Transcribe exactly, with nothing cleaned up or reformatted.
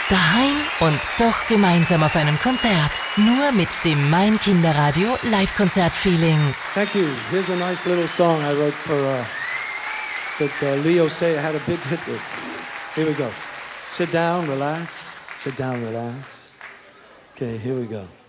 Daheim und doch gemeinsam auf einem Konzert. Nur mit dem Mein Kinderradio Live-Konzert-Feeling. Thank you. Here's a nice little song I wrote for uh, that uh, Leo Sayer had a big hit with. Here we go. Sit down, relax. Sit down, relax. Okay, here we go.